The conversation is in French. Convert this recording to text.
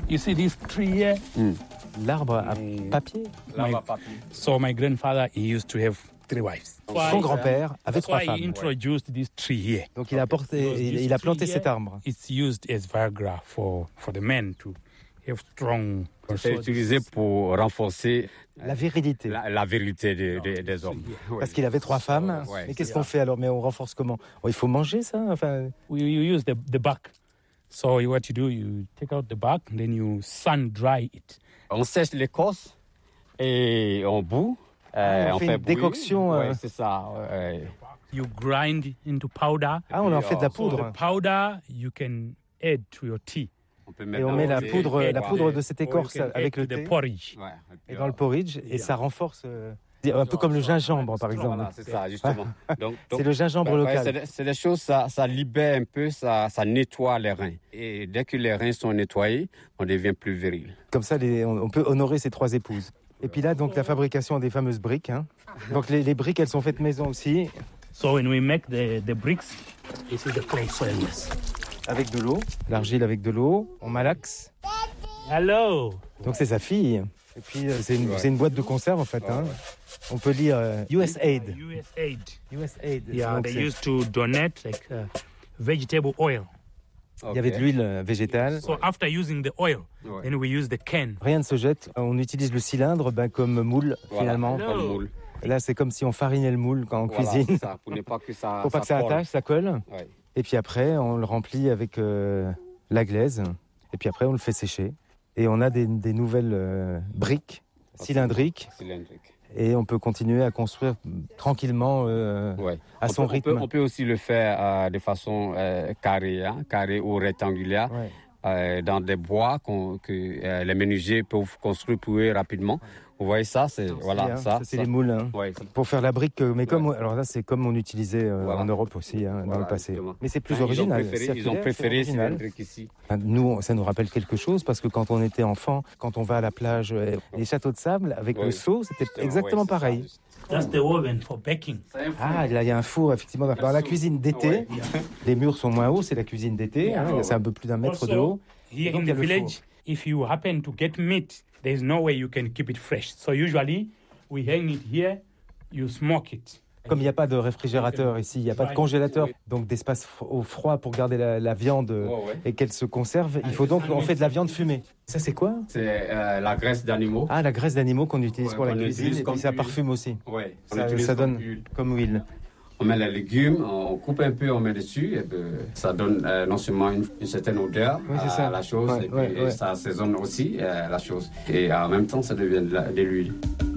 You see this tree here? L'arbre à papier. So my grandfather, he used to have 3 wives. Son grand-père avait 3 That's why femmes. he introduced this tree here. Donc il a planté cet arbre. It's used as Viagra for the men to have strong. C'est utilisé pour renforcer la virilité. La virilité des hommes. Parce qu'il avait 3 femmes. Mais qu'est-ce qu'on fait alors? Mais on renforce comment? Il faut manger ça? Enfin... We use the bark. So what you do, you take out the bark, then you sun dry it. On sèche l'écorce et on bout. On fait une décoction. Ouais, c'est ça. You grind into powder. Ah, on en fait de la poudre. So the powder you can add to your tea. Et on met la poudre de cette écorce avec le thé porridge. Et dans le porridge, et ça renforce, un peu comme le gingembre par exemple. Voilà, c'est ça, justement. Donc, c'est le gingembre local. C'est des choses, ça libère un peu, ça nettoie les reins. Et dès que les reins sont nettoyés, on devient plus viril. Comme ça, on peut honorer ses 3 épouses. Et puis là, donc, la fabrication des fameuses briques. Hein. Donc les briques, elles sont faites maison aussi. So when we make the bricks, this is the clay soil. Avec de l'eau, l'argile avec de l'eau, on malaxe. Hello. Donc c'est sa fille. Et puis c'est une boîte de conserve en fait. Hein. On peut lire USAID. USAID. Yeah, donc, they used to donate like vegetable oil. Il y avait de l'huile végétale. So after using the oil, then we use the can. Rien ne se jette. On utilise le cylindre comme moule finalement. Comme moule. Là c'est comme si on farinait le moule quand on cuisine. Ça, pour ne pas que ça. Pour pas que ça attache, ça colle. Ouais. Et puis après, on le remplit avec la glaise. Et puis après, on le fait sécher. Et on a des nouvelles briques cylindriques. Et on peut continuer à construire tranquillement à son rythme. On peut aussi le faire de façon carrée ou rectangulaire. Ouais. Dans des bois que les menuisiers peuvent construire pour eux rapidement. Vous voyez ça, c'est les moules. Hein. Ouais. Pour faire la brique, mais alors là c'est comme on utilisait en Europe aussi dans le passé. Justement. Mais c'est plus original. Ils ont préféré ces briques ici. Nous, ça nous rappelle quelque chose parce que quand on était enfant, quand on va à la plage, les châteaux de sable avec le seau, c'était exactement pareil. That's the oven for baking. Ah, là il y a un four effectivement dans la cuisine d'été. Les murs sont moins hauts, c'est la cuisine d'été. C'est un peu plus d'1 mètre de haut. Here in the village, if you happen to get meat, there's no way you can keep it fresh. So usually we hang it here, you smoke it. Comme il n'y a pas de réfrigérateur ici, il n'y a pas de congélateur, donc d'espace au froid pour garder la viande et qu'elle se conserve, il faut donc on fait de la viande fumée. Ça c'est quoi? C'est la graisse d'animaux. Ah, la graisse d'animaux qu'on utilise pour la cuisine et puis ça parfume aussi. Ouais, ça donne comme huile. On met les légumes, on coupe un peu, on met dessus, et ça donne non seulement une certaine odeur à la chose, et ça assaisonne aussi la chose. Et en même temps, ça devient de l'huile.